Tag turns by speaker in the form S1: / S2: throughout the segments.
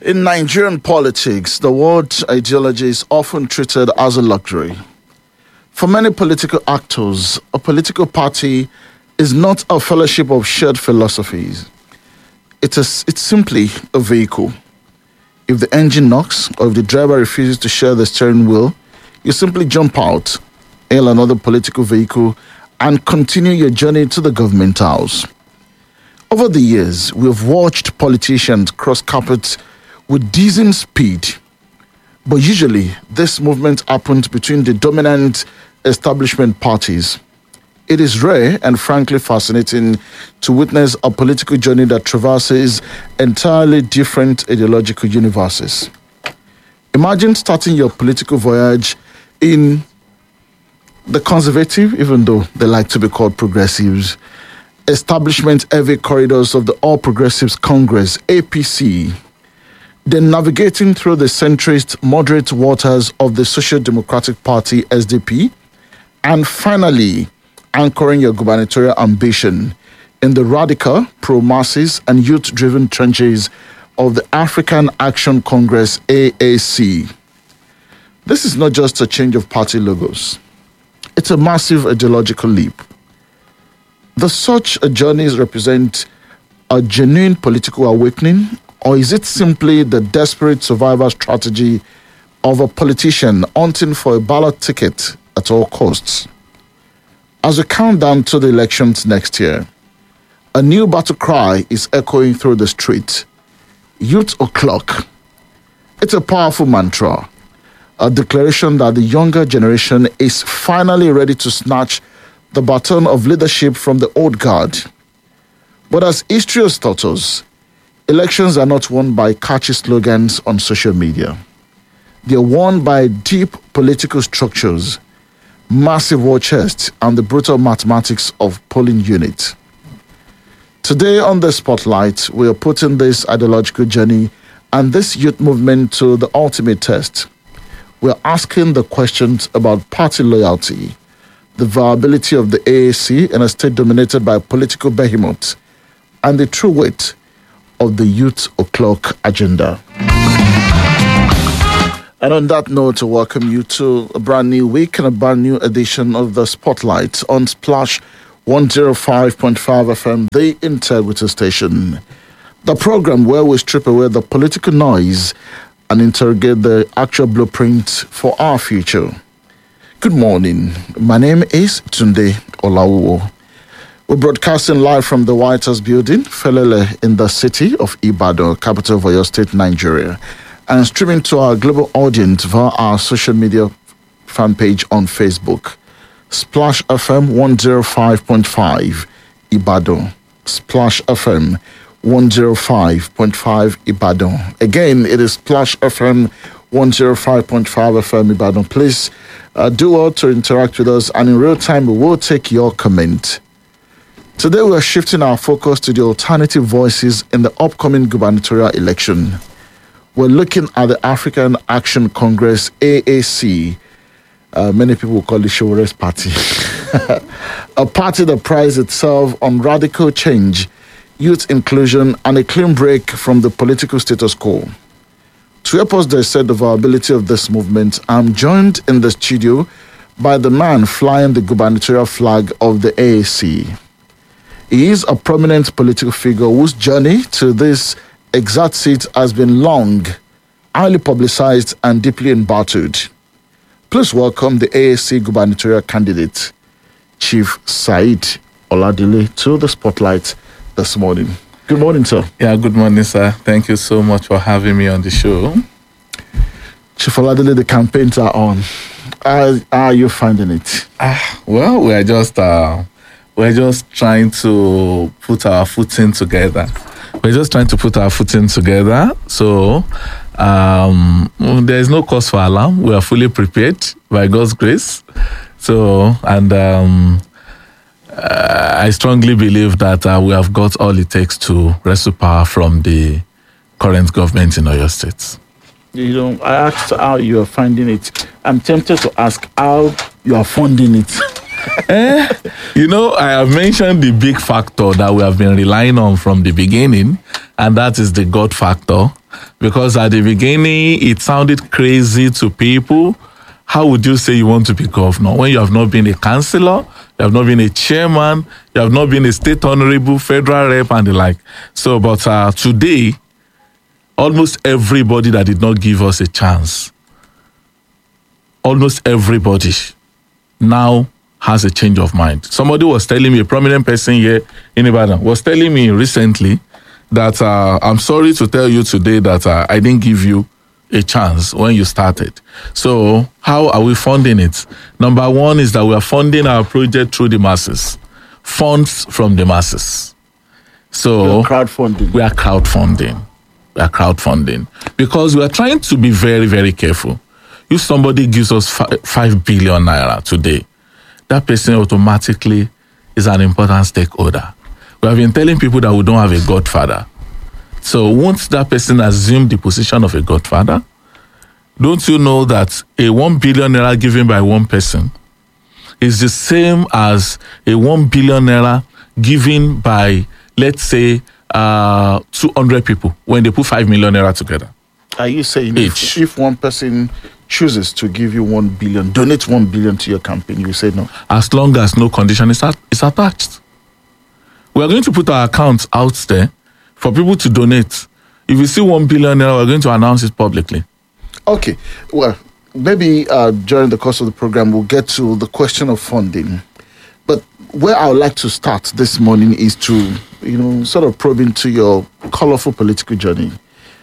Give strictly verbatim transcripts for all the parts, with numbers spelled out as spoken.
S1: In Nigerian politics, the word ideology is often treated as a luxury. For many political actors, a political party is not a fellowship of shared philosophies. It is, it's simply a vehicle. If the engine knocks or if the driver refuses to share the steering wheel, you simply jump out, hail another political vehicle, and continue your journey to the government house. Over the years, we've watched politicians cross carpets with dizzying speed. But usually, this movement happens between the dominant establishment parties. It is rare and frankly fascinating to witness a political journey that traverses entirely different ideological universes. Imagine starting your political voyage in the conservative, even though they like to be called progressives, establishment-heavy corridors of the All Progressives Congress, A P C, then navigating through the centrist, moderate waters of the Social Democratic Party, S D P, and finally anchoring your gubernatorial ambition in the radical, pro-masses, and youth-driven trenches of the African Action Congress, A A C. This is not just a change of party logos. It's a massive ideological leap. Does such a journey represent a genuine political awakening, or is it simply the desperate survival strategy of a politician hunting for a ballot ticket at all costs? As we count down to the elections next year, a new battle cry is echoing through the street. Youth o'clock. It's a powerful mantra, a declaration that the younger generation is finally ready to snatch the baton of leadership from the old guard. But as history has taught us, elections are not won by catchy slogans on social media. They are won by deep political structures, massive war chests, and the brutal mathematics of polling units. Today on the Spotlight, we are putting this ideological journey and this youth movement to the ultimate test. We are asking the questions about party loyalty, the viability of the A A C in a state dominated by political behemoths, and the true weight of the Youth O'Clock agenda. And on that note, to welcome you to a brand new week and a brand new edition of the Spotlight on Splash one oh five point five F M, the Integrity Station. The program where we strip away the political noise and interrogate the actual blueprint for our future. Good morning. My name is Tunde Olawo. We're broadcasting live from the White House building, Felele, in the city of Ibadan, capital of Oyo State, Nigeria, and streaming to our global audience via our social media fan page on Facebook. Splash F M one oh five point five Ibadan. Splash F M one oh five point five Ibadan. Again, it is Splash F M one oh five point five F M Ibadan. Please uh, do well to interact with us, and in real time, we will take your comment. Today, we are shifting our focus to the alternative voices in the upcoming gubernatorial election. We're looking at the African Action Congress, A A C. Uh, many people will call it Showore's party. A party that prides itself on radical change, youth inclusion, and a clean break from the political status quo. To help us dissect the viability of this movement, I'm joined in the studio by the man flying the gubernatorial flag of the A A C. He is a prominent political figure whose journey to this exact seat has been long, highly publicized, and deeply embattled. Please welcome the A A C gubernatorial candidate, Chief Said Oladile, to the Spotlight this morning. Good morning, sir.
S2: Yeah, good morning, sir. Thank you so much for having me on the show.
S1: Chief Oladile, the campaigns are on. How, how are you finding it?
S2: Ah, well, we're just uh, we're just trying to put our footing together. We're just trying to put our footing together. So um, there is no cause for alarm. We are fully prepared by God's grace. So, and um, uh, I strongly believe that uh, we have got all it takes to wrestle power from the current government in Oyo State.
S1: You know, I asked how you are finding it. I'm tempted to ask how you are funding it.
S2: eh, you know, I have mentioned the big factor that we have been relying on from the beginning, and that is the God factor. Because at the beginning, it sounded crazy to people. How would you say you want to be governor when you have not been a councillor, you have not been a chairman, you have not been a state honorable, federal rep, and the like? So, but uh, today, almost everybody that did not give us a chance, almost everybody now has a change of mind. Somebody was telling me, a prominent person here in Ibadan was telling me recently that uh, I'm sorry to tell you today that uh, I didn't give you a chance when you started. So how are we funding it? Number one is that we are funding our project through the masses, funds from the masses. So
S1: You're crowdfunding.
S2: We are crowdfunding. We are crowdfunding because we are trying to be very, very careful. If somebody gives us fi- five billion naira today, that person automatically is an important stakeholder. We have been telling people that we don't have a godfather. So won't that person assume the position of a godfather? Don't you know that a one billion naira given by one person is the same as a one billion naira given by, let's say, uh, two hundred people when they put five million naira together?
S1: Are you saying
S2: Each.
S1: if, if one person chooses to give you one billion, donate one billion to your campaign, you say no?
S2: As long as no condition is, at, is attached. We are going to put our accounts out there for people to donate. If you see one billion naira, we're going to announce it publicly.
S1: Okay, well, maybe uh, during the course of the program, we'll get to the question of funding. But where I would like to start this morning is to, you know, sort of probe into your colorful political journey.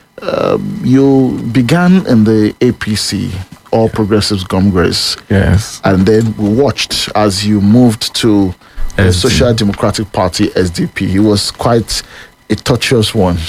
S1: Um, you began in the A P C, All Progressives Congress.
S2: Yes.
S1: And then we watched as you moved to the
S2: S D.
S1: Social Democratic Party, S D P. It was quite a tortuous one.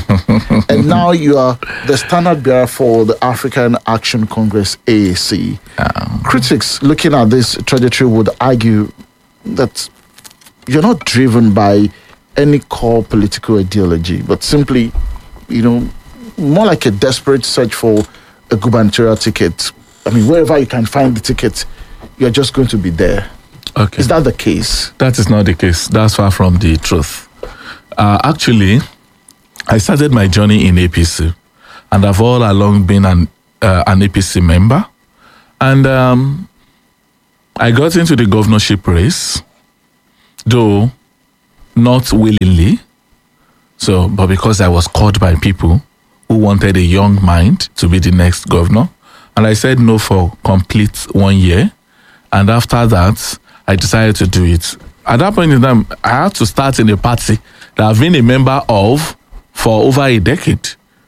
S1: And now you are the standard bearer for the African Action Congress, A A C.
S2: Um,
S1: Critics looking at this trajectory would argue that you're not driven by any core political ideology, but simply, you know, more like a desperate search for a gubernatorial ticket. I mean, wherever you can find the ticket, you're just going to be there.
S2: okay.
S1: Is that the case?
S2: That is not the case. That's far from the truth. Uh, actually, I started my journey in A P C, and I've all along been an uh, an A P C member. And um, I got into the governorship race, though not willingly. So, but because I was called by people who wanted a young mind to be the next governor, and I said no for complete one year. And after that, I decided to do it. At that point in time, I had to start in a party that I've been a member of for over a decade.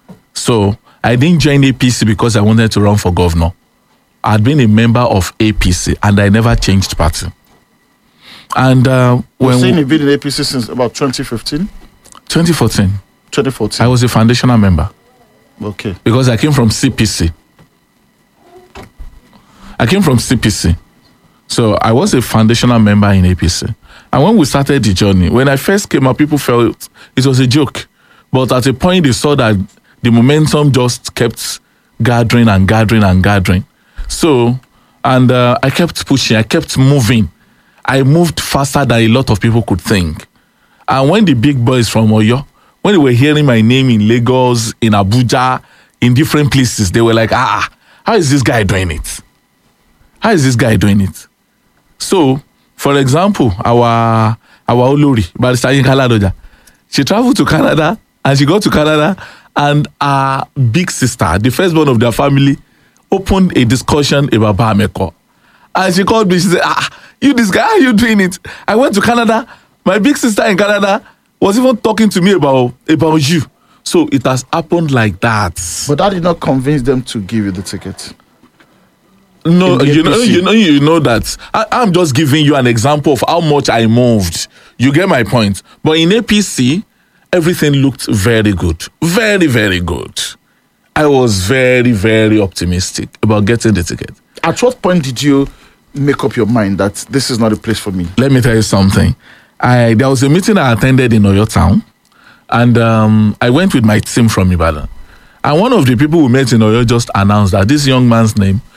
S2: So I didn't join A P C because I wanted to run for governor. I'd been a member of A P C and I never changed party. And uh,
S1: You're
S2: when
S1: saying you've been in A P C since about twenty fifteen?
S2: twenty fourteen,
S1: twenty fourteen.
S2: I was a foundational member
S1: Okay.
S2: because I came from C P C. I came from C P C. So I was a foundational member in A P C. And when we started the journey, when I first came up, people felt it was a joke. But at a point, they saw that the momentum just kept gathering and gathering and gathering. So, and uh, I kept pushing, I kept moving. I moved faster than a lot of people could think. And when the big boys from Oyo, when they were hearing my name in Lagos, in Abuja, in different places, they were like, ah, how is this guy doing it? How is this guy doing it? So, for example, our our Olori, Barrister Yinka Ladoja, she traveled to Canada and she got to Canada and her big sister, the firstborn of their family, opened a discussion about Bameko. And she called me, she said, ah, you this guy, how are you doing it? I went to Canada, my big sister in Canada was even talking to me about, about you. So it has happened like that.
S1: But that did not convince them to give you the ticket.
S2: No,
S1: in the
S2: you know,
S1: A P C.
S2: you know, you know that I, I'm just giving you an example of how much I moved. You get my point. But in A P C, everything looked very good, very, very good. I was very, very optimistic about getting the ticket.
S1: At what point did you make up your mind that this is not a place for me?
S2: Let me tell you something. I there was a meeting I attended in Oyo Town, and um, I went with my team from Ibadan. And one of the people we met in Oyo just announced that this young man's name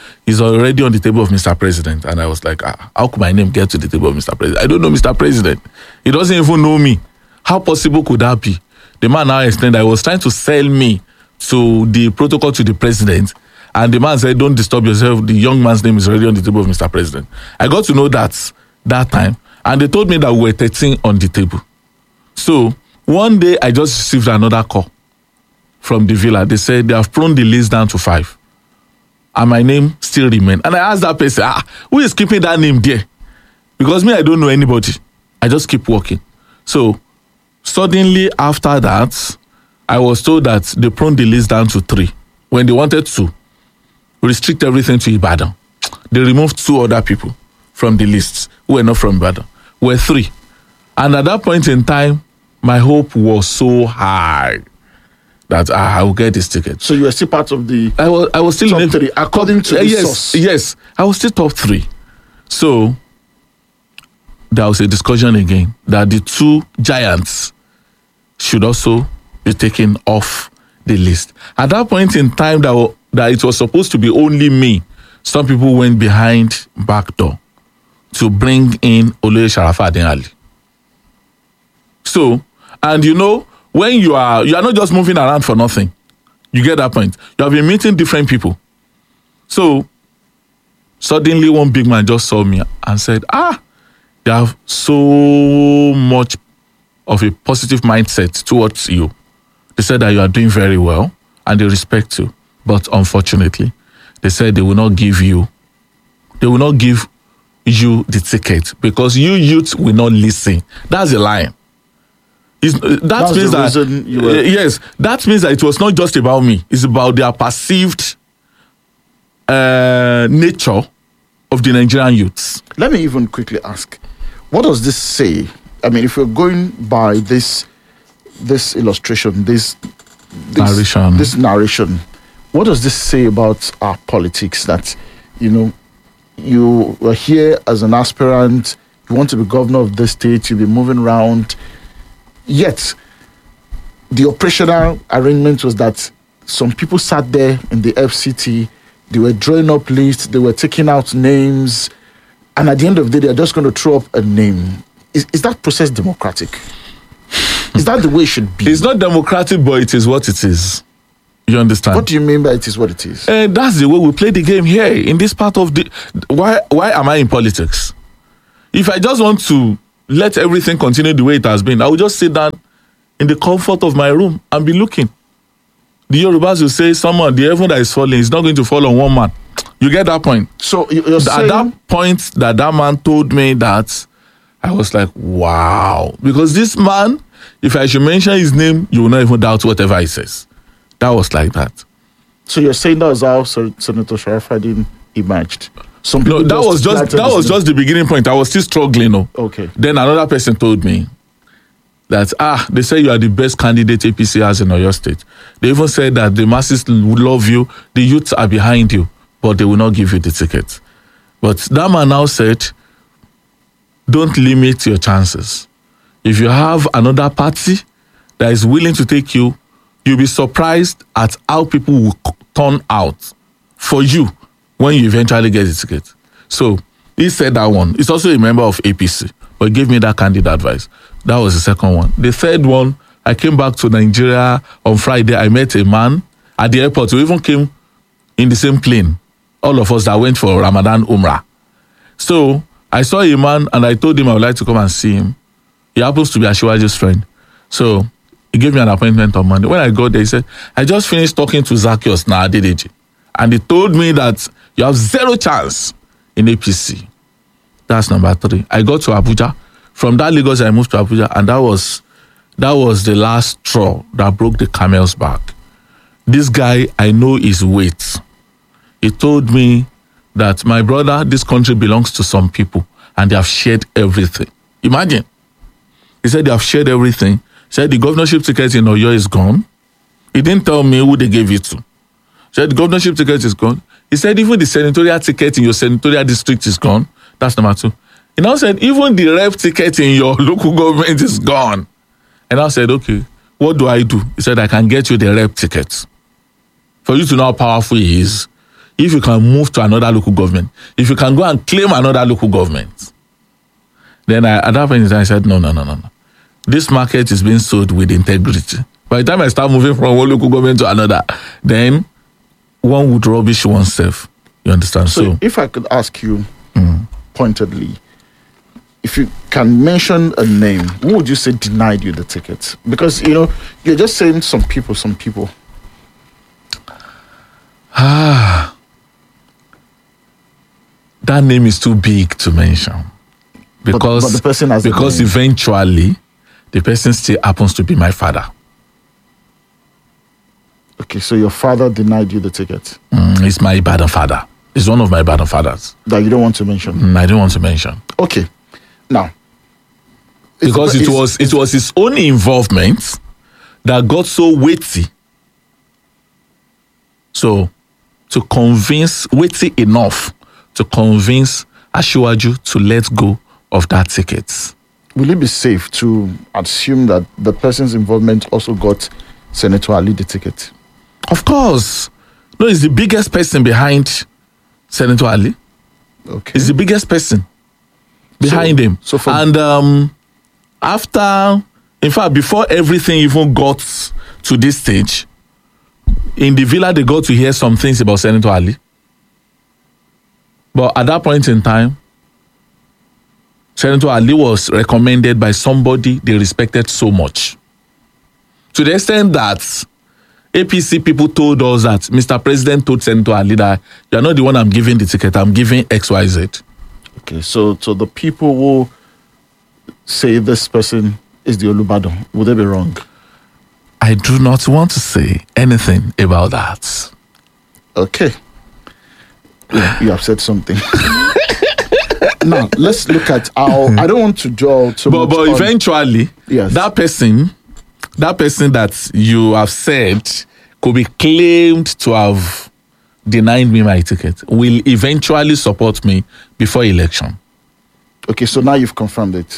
S2: is already on the table of Mister President. And I was like, ah, how could my name get to the table of Mister President? I don't know Mister President. He doesn't even know me. How possible could that be? The man now explained that he was trying to sell me to the protocol to the president. And the man said, don't disturb yourself. The young man's name is already on the table of Mister President. I got to know that that time. And they told me that we were thirteen on the table. So one day I just received another call from the villa. They said they have pruned the list down to five. And my name still remains. And I asked that person, ah, who is keeping that name there? Because me, I don't know anybody. I just keep working. So suddenly after that, I was told that they pruned the list down to three. When they wanted to restrict everything to Ibadan, they removed two other people from the list who were not from Ibadan. We're three. And at that point in time, my hope was so high that ah, I will get this ticket.
S1: So you were still part of the
S2: I was I was still
S1: top
S2: in the,
S1: three, according to
S2: uh,
S1: the
S2: yes,
S1: source.
S2: Yes, I was still top three. So there was a discussion again that the two giants should also be taken off the list. At that point in time, that, w- that it was supposed to be only me, some people went behind back door to bring in Oloye Sharafa Ali. So, and you know, when you are, you are not just moving around for nothing. You get that point. You have been meeting different people. So, suddenly one big man just saw me and said, ah, they have so much of a positive mindset towards you. They said that you are doing very well and they respect you. But unfortunately, they said they will not give you, they will not give you the ticket because you youth will not listen. That's a lie. It's, that
S1: That's
S2: means
S1: the
S2: that
S1: reason you were-
S2: uh, yes, that means that it was not just about me. It's about their perceived uh, nature of the Nigerian youths.
S1: Let me even quickly ask, what does this say? I mean, if we're going by this this illustration, this, this
S2: Narration.
S1: this narration, what does this say about our politics? That, you know, you are here as an aspirant, you want to be governor of this state, you'll be moving around, yet the operational arrangement was that some people sat there in the F C T, they were drawing up lists, they were taking out names, and at the end of the day, they're just going to throw up a name. Is, is that process democratic? Is that the way it should be?
S2: It's not democratic, but it is what it is. You understand?
S1: What do you mean by it is what it is?
S2: And that's the way we play the game here in this part of the. Why? Why am I in politics? If I just want to let everything continue the way it has been, I will just sit down in the comfort of my room and be looking. The Yorubas will say, "Someone, the heaven that is falling is not going to fall on one man." You get that point?
S1: So you- you're
S2: At
S1: saying
S2: that point, that that man told me that, I was like, "Wow!" Because this man, if I should mention his name, you will not even doubt whatever he says. That was like that.
S1: so you're saying that was how Sen- Senator Sharafuddin emerged. Some
S2: No,
S1: people
S2: that was just
S1: planted
S2: that
S1: his
S2: was
S1: name.
S2: just the beginning point. I was still struggling. No.
S1: Okay.
S2: Then another person told me that ah, they say you are the best candidate A P C has in Oyo State. They even said that the masses would love you, the youths are behind you, but they will not give you the ticket. But that man now said, don't limit your chances. If you have another party that is willing to take you, you'll be surprised at how people will c- turn out for you when you eventually get the ticket. So he said that one. He's also a member of A P C, but he gave me that candid advice. That was the second one. The third one, I came back to Nigeria on Friday. I met a man at the airport who even came in the same plane. All of us that went for Ramadan Umrah. So I saw a man and I told him I would like to come and see him. He happens to be Ashiwaju's friend. So he gave me an appointment on Monday. When I got there, he said, I just finished talking to Zacchaeus Nadideji. And he told me that you have zero chance in A P C. That's number three. I got to Abuja. From that Lagos, I moved to Abuja. And that was that was the last straw that broke the camel's back. This guy, I know his weight. He told me that, my brother, this country belongs to some people and they have shared everything. Imagine. He said they have shared everything. He said the governorship ticket in Oyo is gone. He didn't tell me who they gave it to. He said the governorship ticket is gone. He said even the senatorial ticket in your senatorial district is gone. That's number two. He now said even the rep ticket in your local government is gone. And I said, okay, what do I do? He said, I can get you the rep ticket. For you to know how powerful he is, if you can move to another local government, if you can go and claim another local government, then I, at that point in time, I said, no, no, no, no, no. This market is being sold with integrity. By the time I start moving from one local government to another, then one would rubbish oneself. You understand?
S1: So,
S2: So,
S1: if I could ask you pointedly, if you can mention a name, who would you say denied you the ticket? Because, you know, you're just saying some people, some people.
S2: ah, that name is too big to mention. Because,
S1: but the person has a
S2: because
S1: name.
S2: eventually, the person still happens to be my father.
S1: Okay, so your father denied you the ticket
S2: Mm, he's my Ibadan father. He's one of my Ibadan fathers.
S1: that you don't want to mention.
S2: Mm, I don't want to mention.
S1: Okay, now. it's-
S2: Because it
S1: it's-
S2: was it was his own involvement that got so weighty. So, to convince, weighty enough to convince Asiwaju to let go of that ticket.
S1: Will it be safe to assume that the person's involvement also got Senator Ali the ticket?
S2: Of course. No, he's the biggest person behind Senator Ali.
S1: Okay.
S2: He's the biggest person behind
S1: So-
S2: him.
S1: so for-
S2: and um, after, in fact, before everything even got to this stage, in the villa, they got to hear some things about Senator Ali. But at that point in time, Senator Ali was recommended by somebody they respected so much. To the extent that A P C people told us that Mister President told Senator Ali that you're not the one I'm giving the ticket, I'm giving X Y Z.
S1: Okay, so so the people who say this person is the Olubadan, would they be wrong?
S2: I do not want to say anything about that.
S1: Okay. Yeah, you have said something. Now, let's look at how, I don't want to draw too
S2: But,
S1: much
S2: but
S1: on-
S2: eventually,
S1: Yes.
S2: that person, that person that you have said could be claimed to have denied me my ticket will eventually support me before election.
S1: Okay, so now you've confirmed it.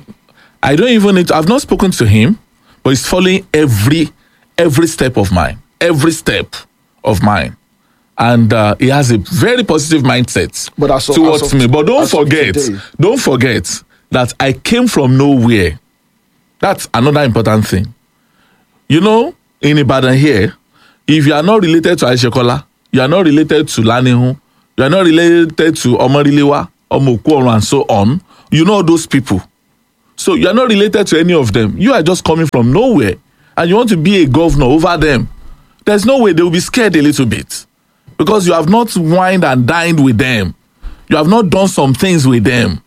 S2: I don't even need to, I've not spoken to him, but he's following every every step of mine, every step of mine. And uh, he has a very positive mindset
S1: But as of-
S2: towards
S1: as of-
S2: me. But don't
S1: as of
S2: forget,
S1: today-
S2: don't forget that I came from nowhere. That's another important thing. You know, in Ibadan here, if you are not related to Aishekola, you are not related to Lanihu, you are not related to Omarilewa, Omokuoru, and so on, you know those people. So you are not related to any of them. You are just coming from nowhere and you want to be a governor over them. There's no way they will be scared a little bit because you have not wined and dined with them. You have not done some things with them.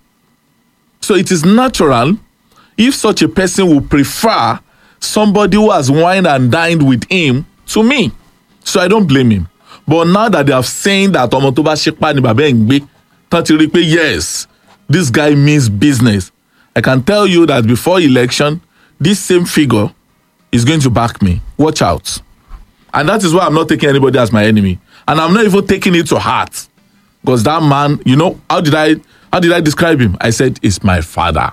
S2: So it is natural if such a person will prefer somebody who has wined and dined with him to me. So I don't blame him. But now that they have saying that Omo to ba sepa ni baba en gbe, tán ti rí pé yes, this guy means business. I can tell you that before election, this same figure is going to back me. Watch out. And that is why I'm not taking anybody as my enemy. And I'm not even taking it to heart. Because that man, you know, how did I how did I describe him? I said, it's my father.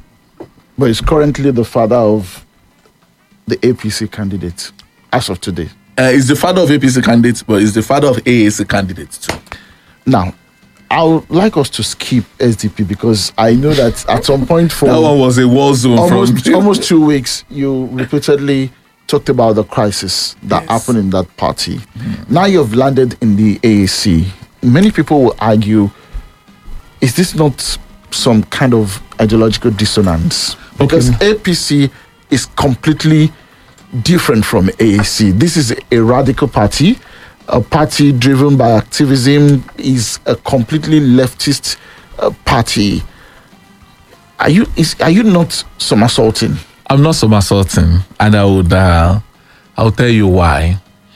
S1: But he's currently the father of the A P C candidate as of today.
S2: Uh, he's the father of A P C candidates, but he's the father of A A C candidates too.
S1: Now, I would like us to skip S D P because I know that at some point for
S2: That one was a war zone
S1: almost
S2: from
S1: almost two weeks, you repeatedly talked about the crisis that
S2: Yes.
S1: happened in that party. Now you've landed in the A A C. Many people will argue, is this not some kind of ideological dissonance? Because A P C is completely different from A A C. This is a radical party, a party driven by activism, is a completely leftist uh, party. Are you is are you not somersaulting?
S2: I'm not somersaulting, and I would uh, I'll tell you why.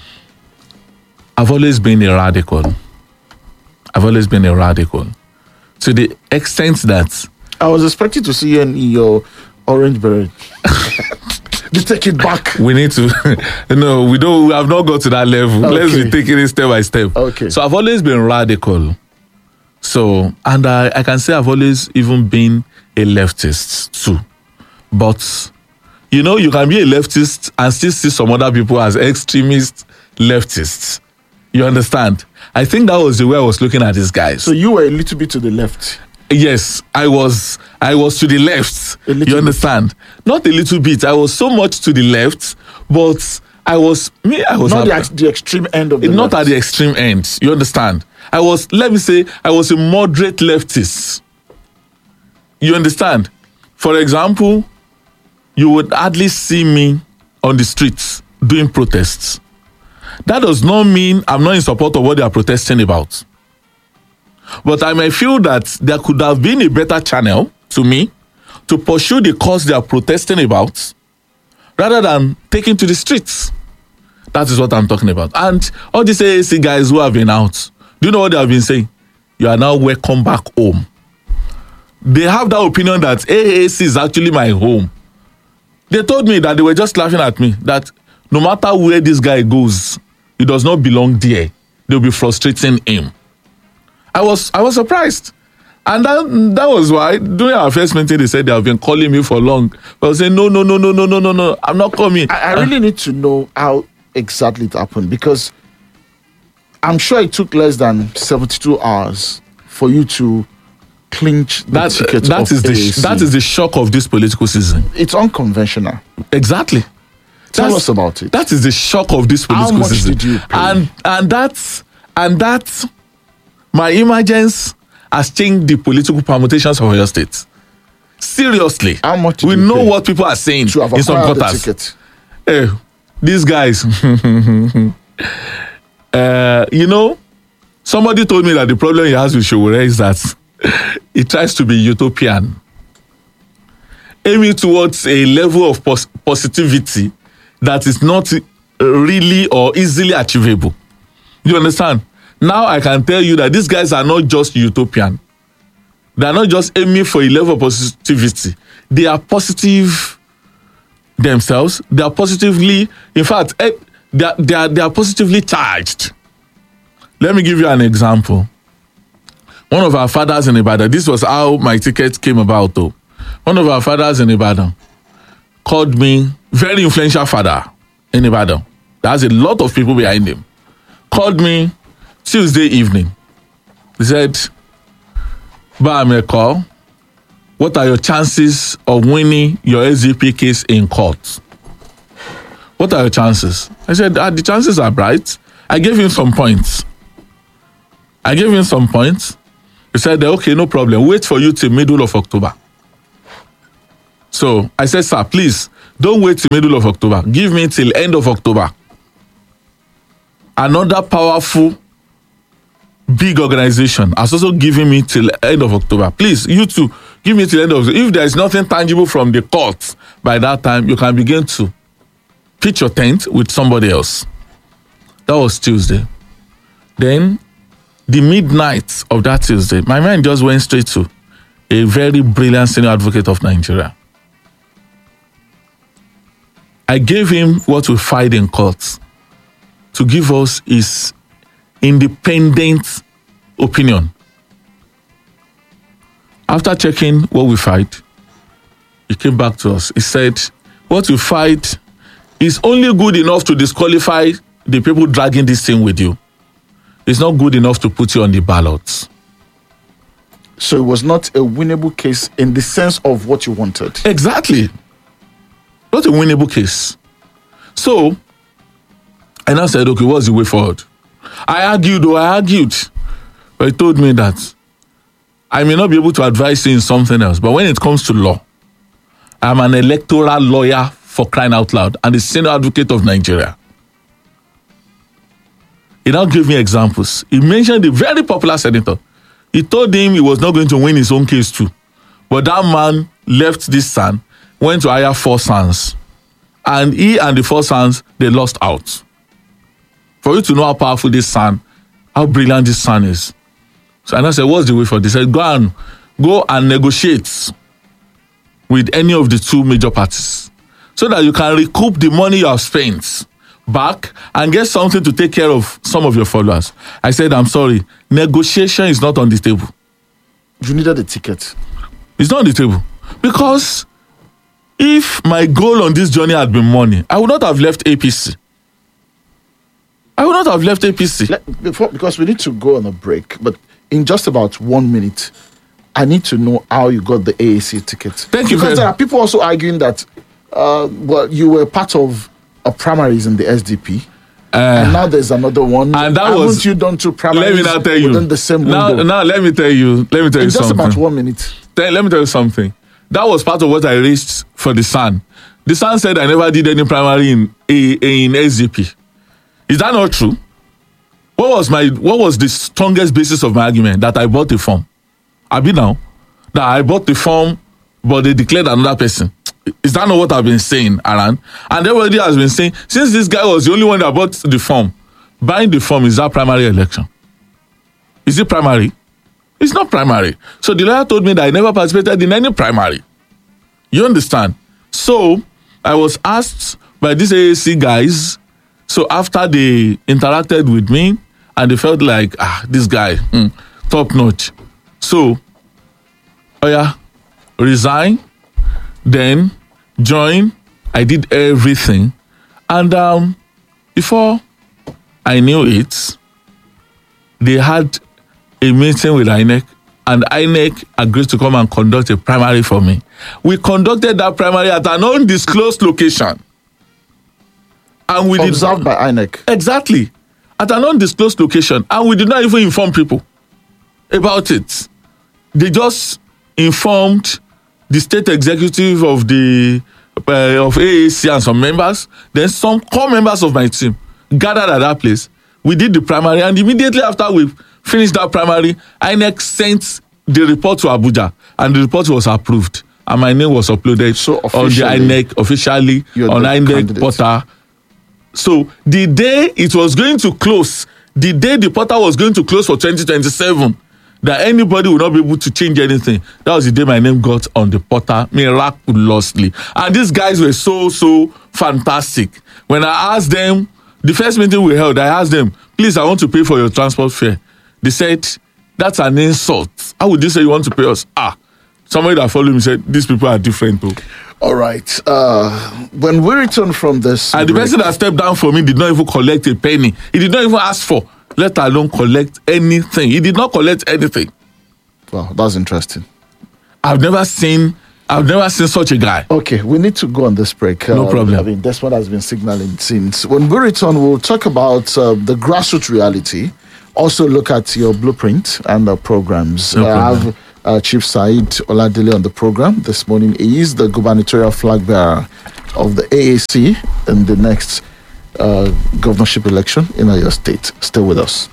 S2: I've always been a radical. I've always been a radical. To the extent that
S1: I was expecting to see you in your orange beret. You take it back.
S2: we need to no, we don't we have not got to that level. Let's
S1: Okay.
S2: be taking it step by step.
S1: Okay.
S2: So I've always been radical. So and I, I can say I've always even been a leftist too. But you know, you can be a leftist and still see some other people as extremist leftists. You understand? I think that was the way I was looking at these guys.
S1: So you were a little bit to the left.
S2: Yes, I was I was to the left.
S1: A little
S2: You understand? Not a little bit. I was so much to the left, but I was me, I was
S1: Not
S2: at,
S1: the, ex- the extreme end of the
S2: not
S1: left.
S2: at the extreme end. You understand? I was, let me say, I was a moderate leftist. You understand? For example, you would hardly see me on the streets doing protests. That does not mean I'm not in support of what they are protesting about. But I may feel that there could have been a better channel to me to pursue the cause they are protesting about rather than taking to the streets. That is what I'm talking about. And all these A A C guys who have been out, do you know what they have been saying? You are now welcome back home. They have that opinion that A A C is actually my home. They told me that they were just laughing at me, that no matter where this guy goes, he does not belong there. They'll be frustrating him. I was I was surprised. And that, that was why during our first meeting they said they have been calling me for long. But I was saying, no, no, no, no, no, no, no, no, I'm not coming.
S1: I, I really uh, need to know how exactly it happened, because I'm sure it took less than seventy-two hours for you to clinch the
S2: that,
S1: ticket
S2: that
S1: of
S2: is the
S1: A A C.
S2: that is the shock of this political season.
S1: It's unconventional.
S2: Exactly.
S1: Tell
S2: That's,
S1: us about it.
S2: That is the shock of this
S1: How
S2: political
S1: much
S2: season.
S1: did you pay?
S2: And and that's and that's my emergence has changed the political permutations of your state. Seriously.
S1: How much did
S2: we
S1: you
S2: know
S1: pay
S2: what people are saying
S1: to have
S2: in some
S1: acquired the
S2: quarters.
S1: ticket?
S2: Hey, these guys. uh, you know, somebody told me that the problem he has with Sowore is that he tries to be utopian, aiming towards a level of pos- positivity that is not really or easily achievable. You understand? Now I can tell you that these guys are not just utopian. They are not just aiming for a level of positivity. They are positive themselves. They are positively, in fact, eh, they are, they are, they are positively charged. Let me give you an example. One of our fathers in Ibadan, this was how my ticket came about though. One of our fathers in Ibadan called me, very influential father in Ibadan. There's a lot of people behind him. Called me Tuesday evening. He said, Bameko, what are your chances of winning your S D P case in court? What are your chances? I said, ah, the chances are bright. I gave him some points. I gave him some points. He said, okay, no problem. Wait for you till middle of October. So I said, sir, please, don't wait till middle of October. Give me till end of October. Another powerful, big organization has also given me till end of October. Please, you too, give me till end of October. If there is nothing tangible from the court by that time, you can begin to pitch your tent with somebody else. That was Tuesday. Then, the midnight of that Tuesday, my mind just went straight to a very brilliant senior advocate of Nigeria. I gave him what we filed in court to give us his independent opinion. After checking what we filed, he came back to us. He said, what you filed is only good enough to disqualify the people dragging this thing with you. It's not good enough to put you on the ballots.
S1: So it was not a winnable case in the sense of what you wanted.
S2: Exactly. Not a winnable case. So, and I said, okay, what's the way forward? I argued, or I argued. But he told me that I may not be able to advise you in something else, but when it comes to law, I'm an electoral lawyer for crying out loud and the senior advocate of Nigeria. He now gave me examples. He mentioned the very popular senator. He told him he was not going to win his own case too. But that man left this son, went to hire four sons. And he and the four sons, they lost out. For you to know how powerful this son, how brilliant this son is. So and I said, what's the way for this? He said, go and, go and negotiate with any of the two major parties so that you can recoup the money you have spent back and get something to take care of some of your followers. I said, I'm sorry, negotiation is not on the table.
S1: You needed a ticket.
S2: It's not on the table. Because if my goal on this journey had been money, I would not have left A P C. I would not not have left A P C.
S1: Let, before, because we need to go on a break, but in just about one minute, I need to know how you got the A A C ticket.
S2: Thank you.
S1: Because there are people also arguing that, uh, well, you were part of a primaries in the S D P. Uh, and now there's another one.
S2: And that
S1: Haven't
S2: was,
S1: you done two primaries
S2: let me now tell you,
S1: within the same
S2: now,
S1: window?
S2: now let me tell you, let me tell
S1: in
S2: you
S1: just
S2: something.
S1: about one minute.
S2: Then, let me tell you something. That was part of what I raised for the S A N. The S A N said I never did any primary in in S D P. Is that not true? What was my what was the strongest basis of my argument? That I bought the form. I be now that I bought the form, but they declared another person. Is that not what I've been saying, Aaron? And everybody has been saying since this guy was the only one that bought the form. Buying the form, is that primary election? Is it primary? It's not primary. So the lawyer told me that I never participated in any primary. You understand? So I was asked by these A A C guys. So after they interacted with me and they felt like, ah, this guy, mm, top notch. So, oh yeah, resign, then join. I did everything. And um, before I knew it, they had a meeting with I N E C, and I N E C agreed to come and conduct a primary for me. We conducted that primary at an undisclosed location. And we
S1: Observed
S2: did,
S1: by I N E C.
S2: Exactly. At an undisclosed location. And we did not even inform people about it. They just informed the state executive of the uh, of A A C and some members. Then some core members of my team gathered at that place. We did the primary, and immediately after we finished that primary, I N E C sent the report to Abuja, and the report was approved, and my name was uploaded
S1: so
S2: on the I N E C officially on I N E C portal. So the day it was going to close, the day the portal was going to close for twenty twenty-seven, that anybody would not be able to change anything, that was the day my name got on the portal miraculously. And these guys were so, so fantastic. When I asked them, the first meeting we held, I asked them, please, I want to pay for your transport fare. They said, that's an insult. How would you say you want to pay us? Ah, somebody that followed me said, these people are different too.
S1: All right. Uh, when we return from this...
S2: And
S1: break,
S2: the person that stepped down for me did not even collect a penny. He did not even ask for, let alone collect anything. He did not collect anything.
S1: Wow, that's interesting.
S2: I've never seen... I've never seen such a guy.
S1: Okay, we need to go on this break.
S2: No
S1: uh,
S2: problem.
S1: I mean, that's what has been signaling since. When we return, we'll talk about uh, the grassroots reality. Also look at your blueprint and the programs.
S2: No
S1: I
S2: problem.
S1: have uh, Chief Said Oladele on the program this morning. He is the gubernatorial flag bearer of the A A C in the next uh, governorship election in Oyo State. Stay with us.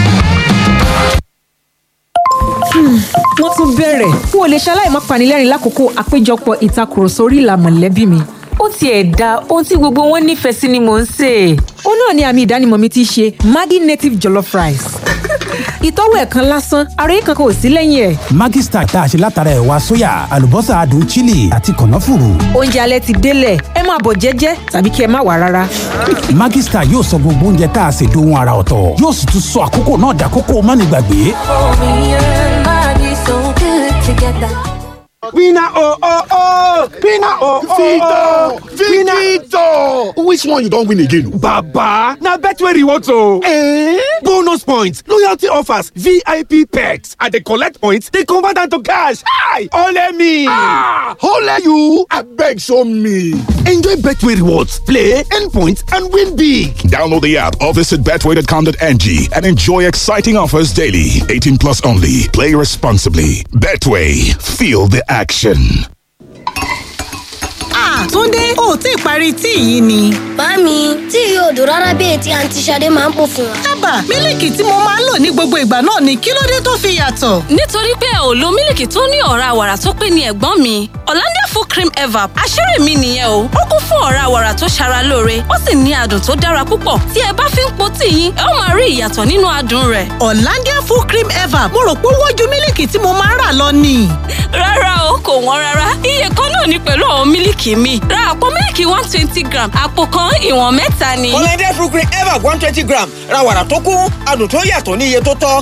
S3: wọ́n tún bẹ̀rẹ̀ n ò lè ṣaláì má panilẹ́rìn lákòókò àpéjọpọ̀ ìtakùrọ̀sọ orí ìlà mọ̀lẹ́bí mi.
S4: ó tiẹ̀ da ohun tí gbogbo wọn nífẹ̀ẹ́ sí ni mò ń sè.
S3: ó náà ni àmì ìdánimọ̀ mi ti ṣe Maggi native jollof rice. ìtọ́wò ẹ̀ kan lásán ara yìí kankan ò sí lẹ́yìn ẹ̀.
S5: Maggi Star tá a ṣe látara ẹ̀wà sóyà àlùbọ́sà adùn chili àti kànáfùrù.
S3: oúnjẹ alẹ́ ti délẹ̀ ẹ máa bọ̀ jẹ́jẹ́ tàbí kí ẹ má wá rárá.
S5: Maggi Star yóò sọ gbogbo oúnjẹ tá a ṣe dohun ara ọ̀tọ̀ yóò sì tún sọ àkókò náà dàkókò mánigbàgbé.
S6: Together.
S7: Winner oh oh oh! Winner oh oh oh!
S8: Victor! Which one you don't win again?
S7: Baba! Now Betway rewards oh! Eh? Bonus points, loyalty offers, V I P perks. And they collect points, they convert them to cash. Hi! Ole me!
S8: Ah! Ole you! I beg show me!
S7: Enjoy Betway rewards, play, earn points, and win big!
S9: Download the app or visit betway dot com dot n g and enjoy exciting offers daily. eighteen plus only. Play responsibly. Betway. Feel the action.
S10: Ah, Túndé, o ò tí ì parí tíì yìí ni.
S6: Màámi, tíì yóò dùn rárá bí ètí àǹtí Ṣadé máa ń pò fún wa.
S10: Ábà, mílìkì tí mo máa ń lò ní gbogbo ìgbà náà ni kí ló dé tó fi yàtọ̀?
S11: Nítorí pé ò lo mílìkì tó ní ọ̀rá wàrà tó pé ní ẹ̀gbọ́n mi. Hollandia full cream evap, àṣírí mi nìyẹn o. Ó kún fún ọ̀rá wàrà tó ṣara lóore, ó sì ní adùn tó dára púpọ̀. Tí ẹ bá fi ń po tíì yín, ẹ ó máa rí ìyàtọ̀ nínú adùn rẹ̀.
S10: Hollandia full cream evap, mo rò pé ó wọ́n ju mílìkì tí mo máa ń rà lọ ni.
S11: Rárá o, kò wọ́n rárá. Iye kan náà ni pẹ̀lú àwọn mílìkì mi. Ra àpò mílìkì one twenty gram, àpò kan ìwọ̀n mẹ́ta ni.
S12: Hollandia full cream evap one twenty gram, ra wàrà tó kún, adùn tó yàtọ̀ ní iye tó tọ́.